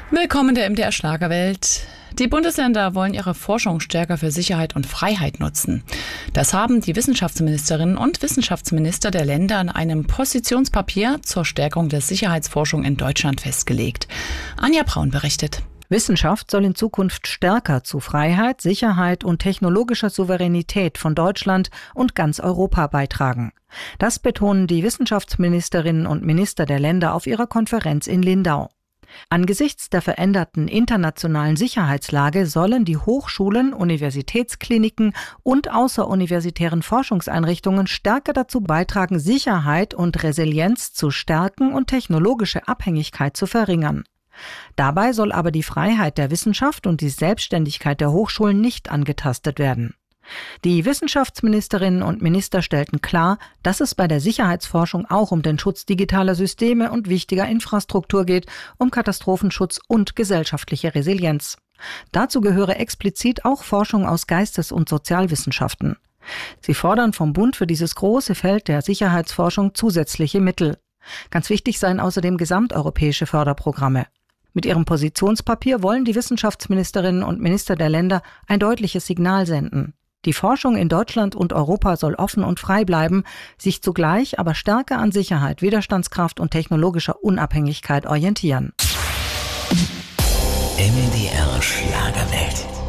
Willkommen in der MDR Schlagerwelt. Die Bundesländer wollen ihre Forschung stärker für Sicherheit und Freiheit nutzen. Das haben die Wissenschaftsministerinnen und Wissenschaftsminister der Länder in einem Positionspapier zur Stärkung der Sicherheitsforschung in Deutschland festgelegt. Anja Braun berichtet. Wissenschaft soll in Zukunft stärker zu Freiheit, Sicherheit und technologischer Souveränität von Deutschland und ganz Europa beitragen. Das betonen die Wissenschaftsministerinnen und Minister der Länder auf ihrer Konferenz in Lindau. Angesichts der veränderten internationalen Sicherheitslage sollen die Hochschulen, Universitätskliniken und außeruniversitären Forschungseinrichtungen stärker dazu beitragen, Sicherheit und Resilienz zu stärken und technologische Abhängigkeit zu verringern. Dabei soll aber die Freiheit der Wissenschaft und die Selbstständigkeit der Hochschulen nicht angetastet werden. Die Wissenschaftsministerinnen und Minister stellten klar, dass es bei der Sicherheitsforschung auch um den Schutz digitaler Systeme und wichtiger Infrastruktur geht, um Katastrophenschutz und gesellschaftliche Resilienz. Dazu gehöre explizit auch Forschung aus Geistes- und Sozialwissenschaften. Sie fordern vom Bund für dieses große Feld der Sicherheitsforschung zusätzliche Mittel. Ganz wichtig seien außerdem gesamteuropäische Förderprogramme. Mit ihrem Positionspapier wollen die Wissenschaftsministerinnen und Minister der Länder ein deutliches Signal senden. Die Forschung in Deutschland und Europa soll offen und frei bleiben, sich zugleich aber stärker an Sicherheit, Widerstandskraft und technologischer Unabhängigkeit orientieren. MDR Schlagerwelt.